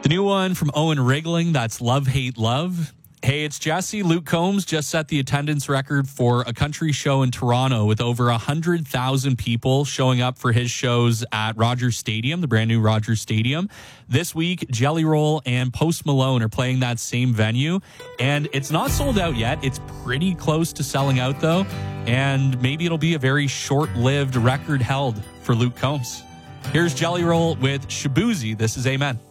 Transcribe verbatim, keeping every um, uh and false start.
The new one from Owen Rigling, that's Love, Hate, Love. Hey, it's Jesse. Luke Combs just set the attendance record for a country show in Toronto with over one hundred thousand people showing up for his shows at Rogers Stadium, the brand new Rogers Stadium. This week, Jelly Roll and Post Malone are playing that same venue, and it's not sold out yet. It's pretty close to selling out, though, and maybe it'll be a very short-lived record held for Luke Combs. Here's Jelly Roll with Shabuzi. This is Amen.